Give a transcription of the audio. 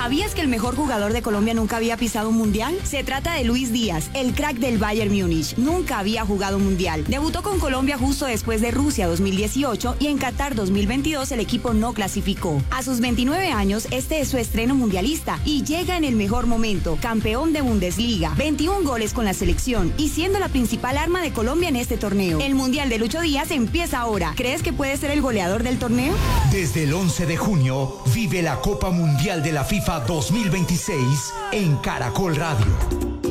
¿Sabías que el mejor jugador de Colombia nunca había pisado un mundial? Se trata de Luis Díaz, el crack del Bayern Múnich. Nunca había jugado un mundial. Debutó con Colombia justo después de Rusia 2018 y en Qatar 2022 el equipo no clasificó. A sus 29 años, este es su estreno mundialista y llega en el mejor momento. Campeón de Bundesliga, 21 goles con la selección y siendo la principal arma de Colombia en este torneo. El mundial de Lucho Díaz empieza ahora. ¿Crees que puede ser el goleador del torneo? Desde el 11 de junio, vive la Copa Mundial de la FIFA 2026 en Caracol Radio.